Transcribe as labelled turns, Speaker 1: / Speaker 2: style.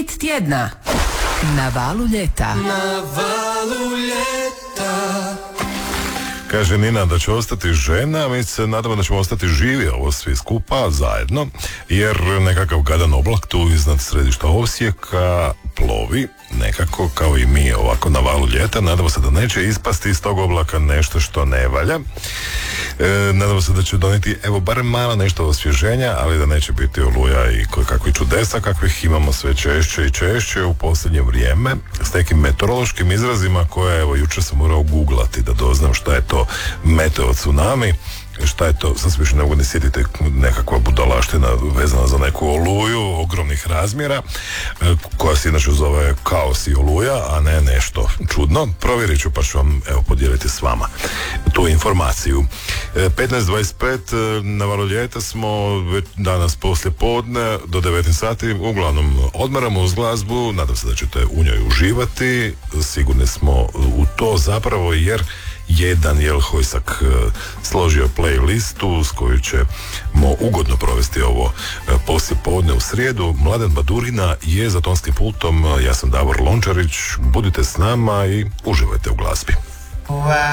Speaker 1: Hit tjedna na valu ljeta.
Speaker 2: Na valu ljeta.
Speaker 3: Kaže Nina da će ostati žena, mi se nadamo da ćemo ostati živi ovo svi skupa zajedno, jer nekakav gadan oblak tu iznad središta Osijeka plovi nekako kao i mi ovako na valu ljeta. Nadamo se da neće ispasti iz tog oblaka nešto što ne valja. Nadamo se da će donijeti evo barem malo nešto osvježenja, ali da neće biti oluja i kakvih čudesa kakvih imamo sve češće i češće u posljednje vrijeme s nekim meteorološkim izrazima koje evo jučer sam morao googlati da doznam šta je to meteo tsunami. Šta je to, sad se više ne mogu ne sjetiti, nekakva budalaština vezana za neku oluju ogromnih razmjera, koja se inače zove kaos i oluja, a ne nešto čudno. Provjerit ću pa ću vam evo podijeliti s vama tu informaciju. 15:25 na valu ljeta smo već danas poslije podne do 19 sati, uglavnom odmaramo uz glazbu, nadam se da ćete u njoj uživati, sigurni smo u to zapravo jer je Danijel Hojsak složio playlistu s koju ćemo ugodno provesti ovo poslijepodne u srijedu. Mladen Badurina je za tonskim pultom, ja sam Davor Lončarić, budite s nama i uživajte u glazbi.
Speaker 2: Wow.